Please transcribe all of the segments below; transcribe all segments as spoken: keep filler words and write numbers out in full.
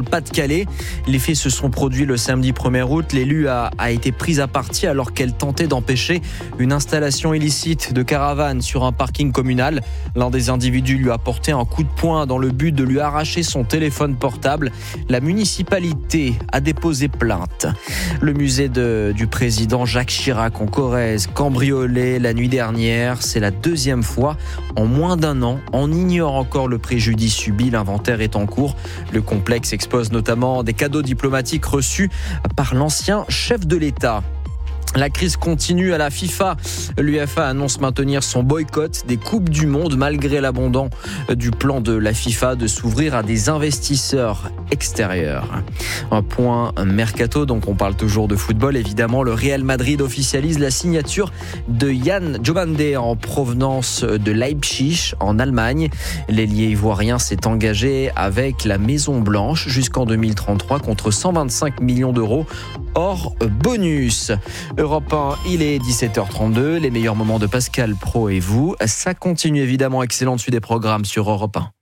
Pas-de-Calais. Les faits se sont produits le samedi premier août. L'élu a, a été prise à partie alors qu'elle tentait d'empêcher une installation illicite de caravane sur un parking communal. L'un des individus lui a porté un coup de poing dans le but de lui arracher son téléphone portable. La municipalité a déposé plainte. Le musée de, du président Jacques Chirac en Corrèze, cambriolé la nuit dernière. C'est la deuxième fois en moins d'un an. On ignore encore le préjudice subi. L'inventaire est en cours. Le complexe expose notamment des cadeaux diplomatiques reçus par l'ancien chef de l'État. La crise continue à la FIFA. L'U E F A annonce maintenir son boycott des Coupes du Monde malgré l'abandon du plan de la FIFA de s'ouvrir à des investisseurs extérieurs. Un point mercato, donc on parle toujours de football. Évidemment, le Real Madrid officialise la signature de Yann Diomande en provenance de Leipzig en Allemagne. L'ailier ivoirien s'est engagé avec la Maison Blanche jusqu'en deux mille trente-trois contre cent vingt-cinq millions d'euros hors bonus. Europe un, il est dix-sept heures trente-deux. Les meilleurs moments de Pascal Praud et vous. Ça continue évidemment. Excellent suite des programmes sur Europe un.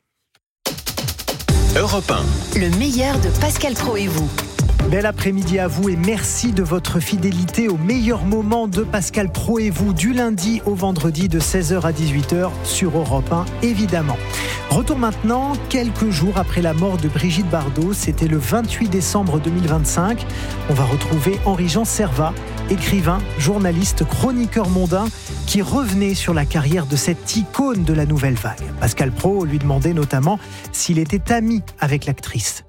Europe un. Le meilleur de Pascal Praud et vous. Bel après-midi à vous et merci de votre fidélité aux meilleurs moments de Pascal Praud et vous du lundi au vendredi de seize heures à dix-huit heures sur Europe un, évidemment. Retour maintenant, quelques jours après la mort de Brigitte Bardot, c'était le vingt-huit décembre deux mille vingt-cinq. On va retrouver Henri-Jean Servat, écrivain, journaliste, chroniqueur mondain, qui revenait sur la carrière de cette icône de la nouvelle vague. Pascal Praud lui demandait notamment s'il était ami avec l'actrice.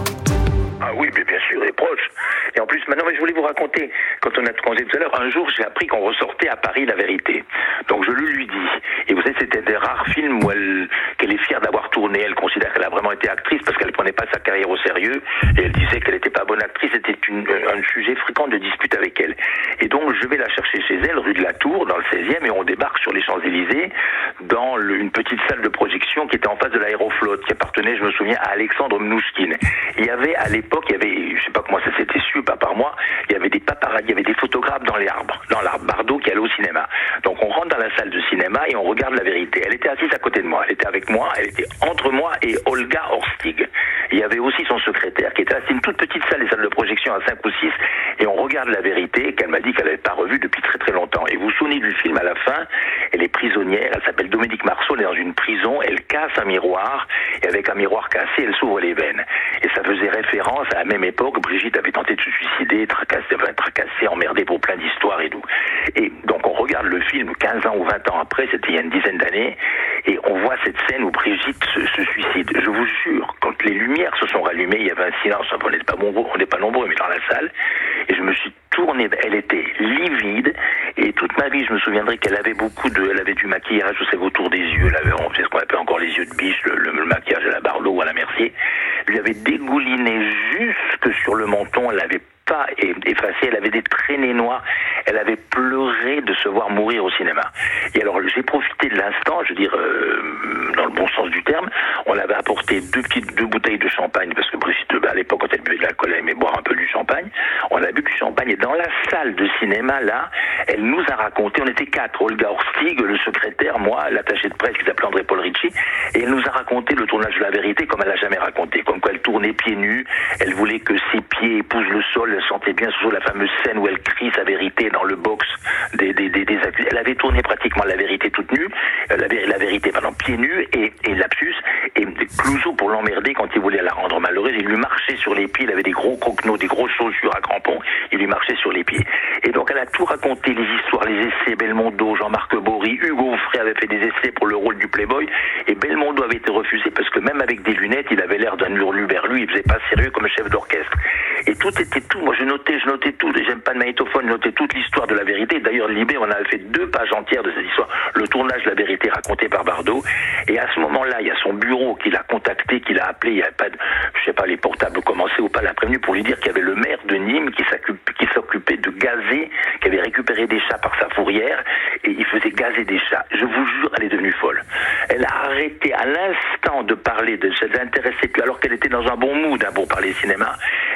Ah oui, mais bien sûr, les proches. Et en plus, maintenant, je voulais vous raconter, quand on a congé tout à l'heure, un jour, j'ai appris qu'on ressortait à Paris La Vérité. Donc je le lui dis. Et vous savez, c'était des rares films où elle, qu'elle est fière d'avoir tourné. Elle considère qu'elle a vraiment été actrice parce qu'elle prenait pas sa carrière au sérieux. Et elle disait qu'elle n'était pas bonne actrice. C'était une, un sujet fréquent de dispute avec elle. Et donc, je vais la chercher chez elle, rue de la Tour, dans le seizième, et on débarque sur les Champs-Élysées, dans le, une petite salle de projection qui était en face de l'Aéroflotte, qui appartenait, je me souviens, à Alexandre Mnouchkine. Il y avait, à l'époque, il y avait, je sais pas comment ça s'était su, pas par moi, il y avait des paparazzi, il y avait des photographes dans les arbres, dans l'arbre Bardot qui allait au cinéma. Donc on rentre dans la salle de cinéma et on regarde La Vérité. Elle était assise à côté de moi, elle était avec moi, elle était entre moi et Olga Horstig. Il y avait aussi son secrétaire qui était là. C'est une toute petite salle, les salles de projection à cinq ou six, et on regarde La Vérité qu'elle m'a dit qu'elle n'avait pas revue depuis très très longtemps. Et vous vous souvenez du film à la fin, elle est prisonnière, elle s'appelle Dominique Marceau, elle est dans une prison, elle casse un miroir, et avec un miroir cassé, elle s'ouvre les veines. Et ça faisait référence à la même époque, Brigitte avait tenté de se suicider, tracassée, enfin, tracassée, emmerdée pour plein d'histoires et tout. Et donc on regarde le film quinze ans ou vingt ans après, c'était il y a une dizaine d'années, et on voit cette scène où Brigitte se, se suicide. Je vous jure, quand les lumières se sont rallumées, il y avait un silence, on n'est pas nombreux, on n'est pas nombreux, mais dans la salle, et je me suis tourné, elle était livide, et toute ma vie, je me souviendrai qu'elle avait beaucoup de, elle avait du maquillage, vous savez, autour des yeux, elle avait, on sait ce qu'on appelle encore les yeux de biche, le, le, le maquillage à la Bardot ou à la Mercier, lui avait dégouliné jusque sur le menton, elle avait pas effacé, elle avait des traînées noires, elle avait pleuré de se voir mourir au cinéma. Et alors j'ai profité de l'instant, je veux dire, euh, dans le bon sens du terme, on avait apporté deux petites deux bouteilles de champagne, parce que Brigitte, à l'époque, quand elle buvait de l'alcool, elle aimait boire un peu du champagne. On a bu du champagne, et dans la salle de cinéma, là, elle nous a raconté, on était quatre, Olga Horstig, le secrétaire, moi, l'attaché de presse qui s'appelait André-Paul Ricci, et elle nous a raconté le tournage de La Vérité comme elle n'a jamais raconté, comme quoi elle tournait pieds nus, elle voulait que ses pieds épousent le sol, elle sentait bien surtout la fameuse scène où elle crie sa vérité dans le box des, des, des, des accusés. Elle avait tourné pratiquement La Vérité toute nue, euh, la, la Vérité, pardon, pieds nus, et, et lapsus, et Clouseau, pour l'emmerder, quand il voulait la rendre malheureuse, il lui marchait sur les pieds, il avait des gros croquenots, des grosses chaussures à crampons, il lui marchait sur les pieds. Et donc elle a tout raconté, les histoires, les essais, Belmondo, Jean-Marc Bory, Hugo Frey avait fait des essais pour le rôle du Playboy, et Belmondo avait été refusé parce que même avec des lunettes, il avait l'air d'un hurluberlu, il faisait pas sérieux comme chef d'orchestre. Et tout était tout, moi je notais, je notais tout, j'aime pas de magnétophone, je notais toute l'histoire de La Vérité. D'ailleurs, Libé, on avait fait deux pages entières de cette histoire, le tournage de La Vérité raconté par Bardot. Et à ce moment-là, il y a son bureau qui l'a contacté, qui l'a appelé, il y a pas de, je sais pas, les portables commençaient ou pas, l'a prévenu pour lui dire qu'il y avait le maire de Nîmes qui s'occupait, qui s'occupait de gazer, qui avait récupéré des chats par sa fourrière, et il faisait gazer des chats. Je vous jure, elle est devenue folle. Elle a arrêté à l'instant de parler de, ça ne l'intéressait plus, alors qu'elle était dans un bon mood, hein, pour parler cinéma.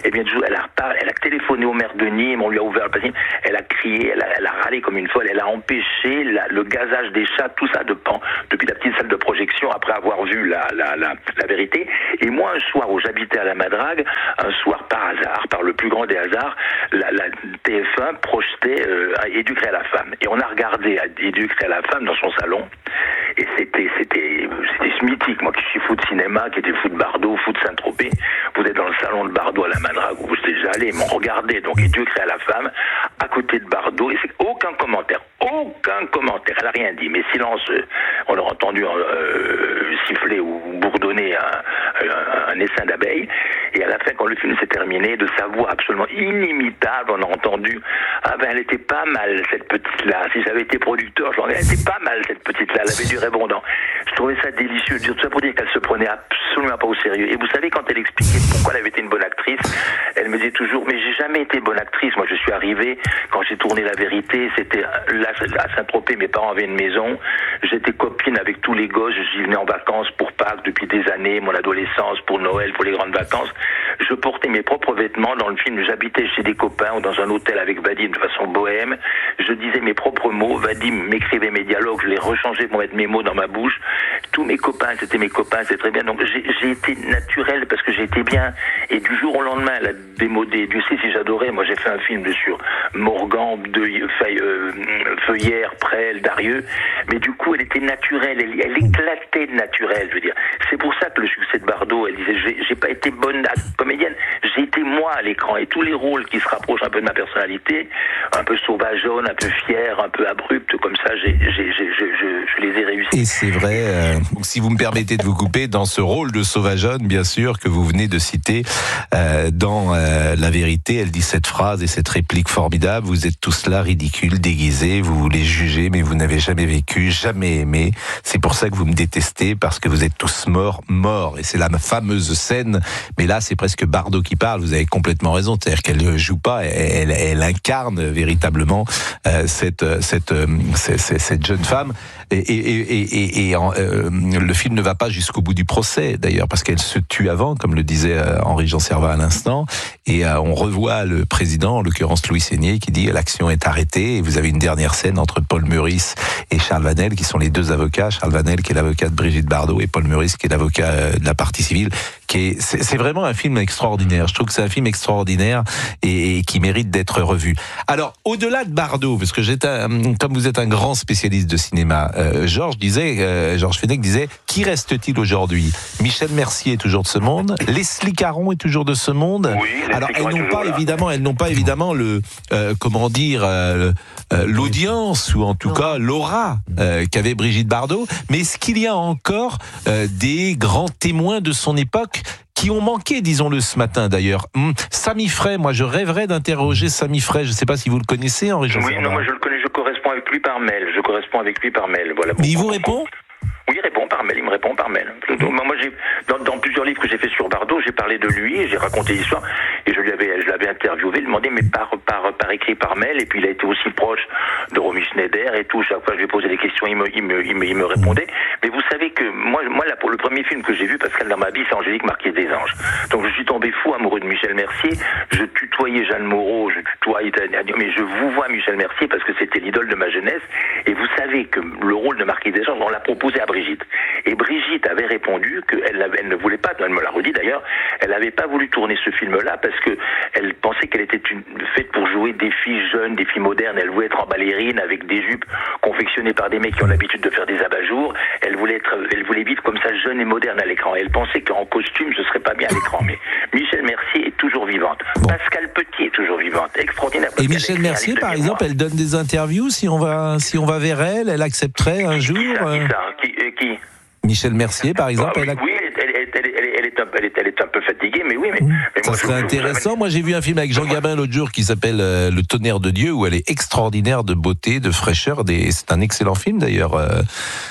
Et bien, elle a, elle a téléphoné au maire de Nîmes, on lui a ouvert le passage, elle a crié, elle a, elle a râlé comme une folle, elle a empêché la, le gazage des chats, tout ça de, depuis la petite salle de projection, après avoir vu la, la, la, la vérité. Et moi, un soir où j'habitais à la Madrague, un soir par hasard, par le plus grand des hasards, la, la T F un projetait euh, Éduquer à la femme. Et on a regardé Éduquer à la femme dans son salon. Et c'était, c'était, c'était mythique. Moi qui suis fou de cinéma, qui était fou de Bardot, fou de Saint-Tropez, vous êtes dans le salon de Bardot à la Madrague où vous êtes déjà allé, m'ont regardé. Donc Éduquer à la femme, à côté de Bardot, et c'est aucun commentaire. Aucun commentaire. Elle n'a rien dit. Mais silence, on a entendu euh, siffler ou bourdonner un, un, un essaim d'abeilles. Et à la fin, quand le film s'est terminé, de sa voix absolument inimitable, on a entendu « Ah ben, elle était pas mal, cette petite-là. Si j'avais été producteur, je l'aurais dit, elle était pas mal, cette petite-là. Elle avait du répondant. » Je trouvais ça délicieux. Tout ça pour dire qu'elle se prenait absolument pas au sérieux. Et vous savez, quand elle expliquait pourquoi elle avait été une bonne actrice, elle me disait toujours « Mais j'ai jamais été bonne actrice. Moi, je suis arrivée, quand j'ai tourné La Vérité, c'était là, à Saint-Tropez, mes parents avaient une maison. J'étais copine avec tous les gosses. J'y venais en vacances pour Pâques depuis des années, mon adolescence, pour Noël, pour les grandes vacances. Je portais mes propres vêtements dans le film. J'habitais chez des copains ou dans un hôtel avec Vadim de façon bohème. Je disais mes propres mots. Vadim m'écrivait mes dialogues. Je les rechangeais pour mettre mes mots dans ma bouche. Tous mes copains, c'était mes copains, c'est très bien. Donc j'ai, j'ai été naturel parce que j'ai été bien. Et du jour au lendemain, elle a démodé. Dieu sait si j'adorais. Moi, j'ai fait un film sur Morgan, de, Feuille, euh, Feuillère, Prel, Darieux. Mais du coup, elle était naturelle. Elle, elle éclatait de naturel, je veux dire. C'est pour ça que le succès de Bardot, elle disait, j'ai, j'ai pas été bonne comédienne, j'ai été moi à l'écran. Et tous les rôles qui se rapprochent un peu de ma personnalité, un peu sauvageonne, un peu fière, un peu abrupte, comme ça, j'ai, j'ai, j'ai, je, je, je les ai réussis. Et c'est vrai, euh, si vous me permettez de vous couper, dans ce rôle de sauvageonne, bien sûr, que vous venez de citer, euh, dans euh, La Vérité, elle dit cette phrase et cette réplique formidable: vous êtes tous là, ridicules, déguisés, vous voulez juger, mais vous n'avez jamais vécu, jamais aimé. C'est pour ça que vous me détestez, parce que vous êtes tous morts, morts. Et c'est la fameuse scène, mais là, c'est presque Bardot qui parle, vous avez complètement raison, c'est-à-dire qu'elle ne joue pas, elle, elle incarne véritablement euh, cette, cette, euh, cette, cette jeune femme. Et, et, et, et, et euh, le film ne va pas jusqu'au bout du procès, d'ailleurs, parce qu'elle se tue avant, comme le disait euh, Henri-Jean Servat à l'instant, et euh, on revoit le président, en l'occurrence Louis Seigner, qui dit « l'action est arrêtée », et vous avez une dernière scène entre Paul Meurice et Charles Vanel, qui sont les deux avocats, Charles Vanel qui est l'avocat de Brigitte Bardot, et Paul Meurice qui est l'avocat de la partie civile, qui est, c'est, c'est vraiment un film extraordinaire. Je trouve que c'est un film extraordinaire et, et qui mérite d'être revu. Alors, au-delà de Bardot, parce que j'étais un, comme vous êtes un grand spécialiste de cinéma, euh, Georges disait, euh, Georges Fenech disait, qui reste-t-il aujourd'hui? Michel Mercier est toujours de ce monde, Leslie Caron est toujours de ce monde. Oui, alors elles n'ont pas là. évidemment, elles n'ont pas évidemment le, euh, comment dire, euh, euh, l'audience ou en tout non. cas l'aura euh, qu'avait Brigitte Bardot. Mais est-ce qu'il y a encore euh, des grands témoins de son époque qui ont manqué, disons-le ce matin d'ailleurs? Hum, Sami Frey, moi je rêverais d'interroger Sami Frey. Je ne sais pas si vous le connaissez, Henri-Jean Oui, non, moi je le connais, je corresponds avec lui par mail. Je corresponds avec lui par mail. Voilà. Mais il vous répond? Oui, il répond par mail, il me répond par mail. Donc, moi, j'ai, dans, dans plusieurs livres que j'ai fait sur Bardot, j'ai parlé de lui et j'ai raconté l'histoire. Et je lui avais, je l'avais interviewé, demandé, mais par, par, par écrit, par mail. Et puis, il a été aussi proche de Romy Schneider et tout. Chaque fois, je lui posais des questions, il me, il me, il me, il me répondait. Mais vous savez que moi, moi, là, pour le premier film que j'ai vu, Pascal dans ma vie, c'est Angélique Marquise des Anges. Donc, je suis tombé fou amoureux de Michel Mercier. Je tutoyais Jeanne Moreau, je tutoyais, mais je vous vois Michel Mercier parce que c'était l'idole de ma jeunesse. Et vous savez que le rôle de Marquise des Anges, on l'a proposé à Brigitte. Et Brigitte avait répondu qu'elle elle ne voulait pas, elle me l'a redit d'ailleurs, elle n'avait pas voulu tourner ce film-là parce que elle pensait qu'elle était une, faite pour jouer des filles jeunes, des filles modernes. Elle voulait être en ballerine avec des jupes confectionnées par des mecs qui ont l'habitude de faire des abat-jours. Elle voulait être, elle voulait vivre comme ça jeune et moderne à l'écran. Et elle pensait qu'en costume, ce serait pas bien à l'écran. Mais Michel Mercier est toujours vivante. Bon. Pascal Petit est toujours vivante. Extraordinaire. Et Michel Mercier, par exemple, elle donne des interviews. Si on va, si on va vers elle, elle accepterait un jour. Qui ça, euh... qui, ça qui, euh, qui Michel Mercier, par exemple, ah, oui, elle, a... oui elle, elle, elle, elle, elle, est un, elle, est, elle est un peu fatiguée, mais oui, mais, mmh. mais ça moi, serait je, intéressant. Je... Moi, j'ai vu un film avec Jean Gabin l'autre jour qui s'appelle euh, Le Tonnerre de Dieu, où elle est extraordinaire de beauté, de fraîcheur. Des... C'est un excellent film d'ailleurs, euh,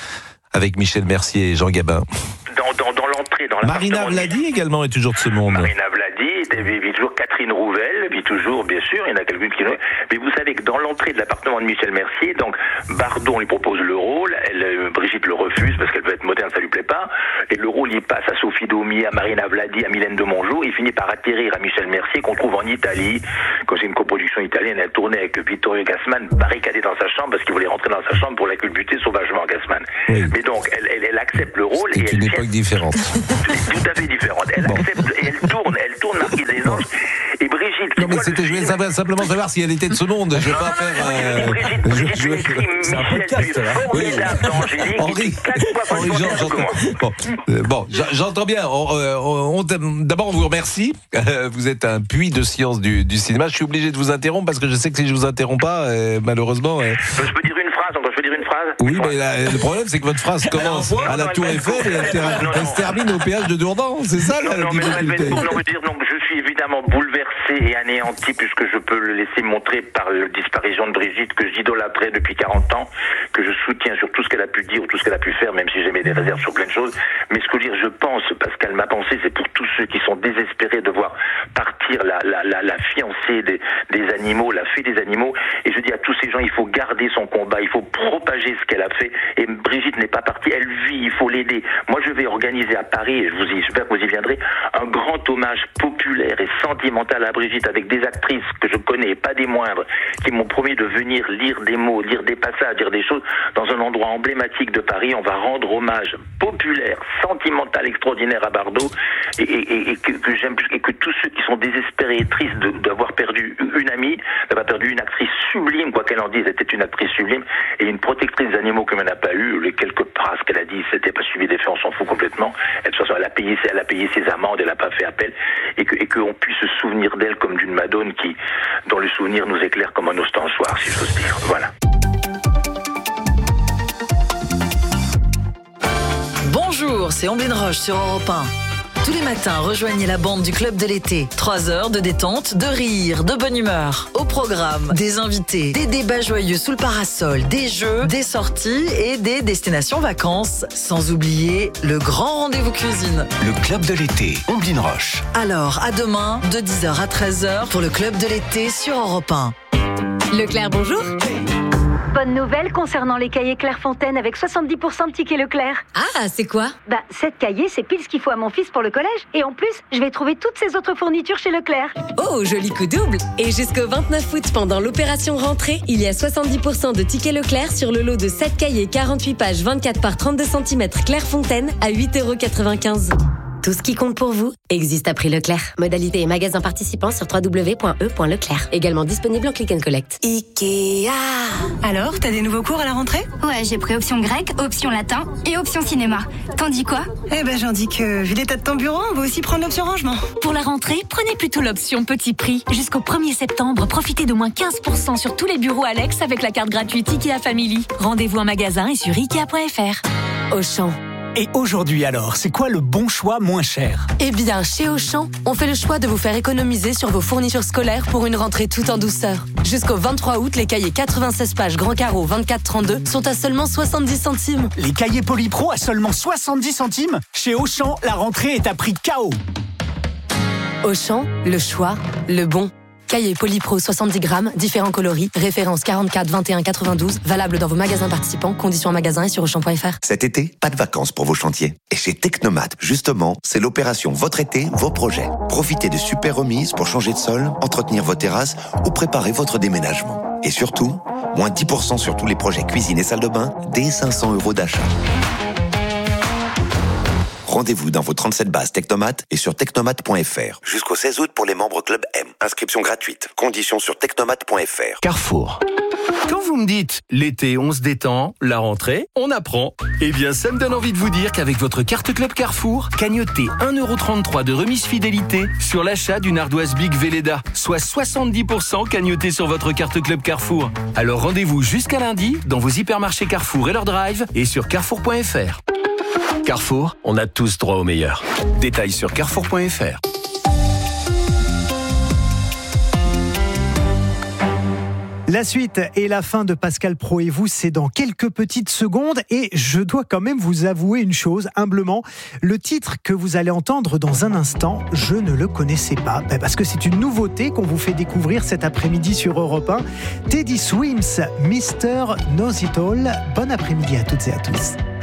avec Michel Mercier et Jean Gabin. Dans, dans, dans l'entrée, dans Marina Vladi également est toujours de ce monde. Marina Vladi, Brigitte, et puis, puis toujours Catherine Rouvel, et puis toujours, bien sûr, il y en a quelqu'une qui... Mais vous savez que dans l'entrée de l'appartement de Michel Mercier, donc Bardon lui propose le rôle, elle, euh, Brigitte le refuse parce qu'elle veut être moderne, ça lui plaît pas, et le rôle il passe à Sophie Daumier, à Marina Vladi, à Mylène de Mongeau, et il finit par atterrir à Michel Mercier qu'on trouve en Italie, quand c'est une coproduction italienne, elle tournait avec Vittorio Gassman, barricadé dans sa chambre parce qu'il voulait rentrer dans sa chambre pour la culbuter sauvagement, Gassman. Oui. Mais donc, elle, elle, elle accepte le rôle. C'est et une elle époque vient... différente. Tout à fait différente. Elle bon. accepte et elle tourne, elle tourne Marquise des Anges. Et Brigitte... Non mais c'était, je voulais savoir, simplement savoir si elle était de ce monde. Je ne vais pas faire... Euh... Brigitte, Brigitte, je, je... écrit Michel, tu es formidable dans Angélique. Henri, Henri Jean, j'entends. Bon, euh, bon j'entends bien. On, on, on, d'abord, on vous remercie. Euh, vous êtes un puits de science du, du cinéma. Je suis obligé de vous interrompre parce que je sais que si je vous interromps pas, euh, malheureusement... Euh... Je peux dire une phrase, encore je peux dire une phrase. Oui, mais la, le problème, c'est que votre phrase commence à la Tour Eiffel et elle, ter- non, non. elle se termine au péage de Dourdan. C'est ça, non, la non, difficulté. Mais non, non, dire, donc, je suis évidemment bouleversé et anéanti puisque je peux le laisser montrer par la disparition de Brigitte que j'idolâtrais depuis quarante ans, que je soutiens sur tout ce qu'elle a pu dire ou tout ce qu'elle a pu faire, même si j'ai mis des réserves sur plein de choses. Mais ce que je veux dire, je pense, Pascal, ma pensée, c'est pour tous ceux qui sont désespérés de voir partir la, la, la, la fiancée des, des animaux, la fée des animaux. Et je dis à tous ces gens, il faut garder son combat, il faut propager ce qu'elle a fait. Et Brigitte n'est pas partie, elle vit, il faut l'aider. Moi, je vais organiser à Paris, et je vous y, j'espère que vous y viendrez, un grand hommage populaire et sentimental à Brigitte avec des actrices que je connais, pas des moindres, qui m'ont promis de venir lire des mots, lire des passages, dire des choses dans un endroit emblématique de Paris. On va rendre hommage populaire, sentimental, extraordinaire à Bardot et, et, et que, que j'aime et que tous ceux qui sont désespérés et tristes de, d'avoir perdu une amie, d'avoir perdu une actrice sublime, quoi qu'elle en dise, était une actrice sublime et une protectrice des animaux comme elle n'a pas eu. Les quelques phrases qu'elle a dit, c'était pas suivi des faits, on s'en fout complètement. Elle, de toute façon, elle a payé, elle a payé ses amendes, elle n'a pas fait appel et que et qu'on puisse se souvenir d'elle comme d'une Madone qui, dont le souvenir nous éclaire comme un ostensoir, si j'ose dire. Voilà. Bonjour, c'est Omblin Roche sur Europe un. Tous les matins, rejoignez la bande du Club de l'été. Trois heures de détente, de rire, de bonne humeur. Au programme, des invités, des débats joyeux sous le parasol, des jeux, des sorties et des destinations vacances. Sans oublier le grand rendez-vous cuisine. Le Club de l'été, Omblin Roche. Alors, à demain, de dix heures à treize heures pour le Club de l'été sur Europe un. Leclerc, bonjour. Bonne nouvelle concernant les cahiers Clairefontaine avec soixante-dix pour cent de tickets Leclerc. Ah, c'est quoi? Bah, sept cahiers, c'est pile ce qu'il faut à mon fils pour le collège. Et en plus, je vais trouver toutes ces autres fournitures chez Leclerc. Oh, joli coup double. Et jusqu'au vingt-neuf août, pendant l'opération rentrée, il y a soixante-dix pour cent de tickets Leclerc sur le lot de sept cahiers quarante-huit pages vingt-quatre par trente-deux centimètres Clairefontaine à huit euros quatre-vingt-quinze. Tout ce qui compte pour vous existe à prix Leclerc. Modalité et magasins participants sur w w w point e point leclerc. Également disponible en click and collect. Ikea. Alors, t'as des nouveaux cours à la rentrée? Ouais, j'ai pris option grec, option latin et option cinéma. T'en dis quoi? Eh ben, j'en dis que, vu l'état de ton bureau, on va aussi prendre l'option rangement. Pour la rentrée, prenez plutôt l'option petit prix. Jusqu'au premier septembre, profitez d'au moins quinze pour cent sur tous les bureaux Alex avec la carte gratuite Ikea Family. Rendez-vous en magasin et sur ikea point f r. Auchan. Et aujourd'hui alors, c'est quoi le bon choix moins cher? Eh bien, chez Auchan, on fait le choix de vous faire économiser sur vos fournitures scolaires pour une rentrée tout en douceur. Jusqu'au vingt-trois août, les cahiers quatre-vingt-seize pages grand carreau vingt-quatre trente-deux sont à seulement soixante-dix centimes. Les cahiers Polypro à seulement soixante-dix centimes? Chez Auchan, la rentrée est à prix K O. Auchan, le choix, le bon. Cahier Polypro soixante-dix grammes, différents coloris, référence quarante-quatre vingt et un quatre-vingt-douze, valable dans vos magasins participants, conditions en magasin et sur auchan point f r. Cet été, pas de vacances pour vos chantiers. Et chez Technomat, justement, c'est l'opération Votre été, vos projets. Profitez de super remises pour changer de sol, entretenir vos terrasses ou préparer votre déménagement. Et surtout, moins dix pour cent sur tous les projets cuisine et salle de bain, dès cinq cents euros d'achat. Rendez-vous dans vos trente-sept bases Technomat et sur technomat point f r. Jusqu'au seize août pour les membres Club M. Inscription gratuite. Conditions sur technomat point f r. Carrefour. Quand vous me dites l'été on se détend, la rentrée on apprend, eh bien ça me donne envie de vous dire qu'avec votre carte Club Carrefour, cagnotez un euro trente-trois de remise fidélité sur l'achat d'une ardoise Big Velleda, soit soixante-dix pour cent cagnoté sur votre carte Club Carrefour. Alors rendez-vous jusqu'à lundi dans vos hypermarchés Carrefour et leur drive et sur carrefour point f r. Carrefour, on a tous droit au meilleur. Détails sur carrefour point f r. La suite et la fin de Pascal Praud et vous, c'est dans quelques petites secondes. Et je dois quand même vous avouer une chose, humblement. Le titre que vous allez entendre dans un instant, je ne le connaissais pas. Ben parce que c'est une nouveauté qu'on vous fait découvrir cet après-midi sur Europe un. Teddy Swims, mister Knows It All. Bon après-midi à toutes et à tous.